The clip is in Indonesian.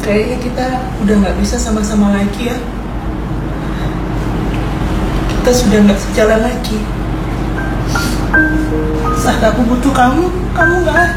kayaknya kita udah nggak bisa sama-sama lagi ya. Kita sudah nggak sejalan lagi. Saat aku butuh kamu nggak ada.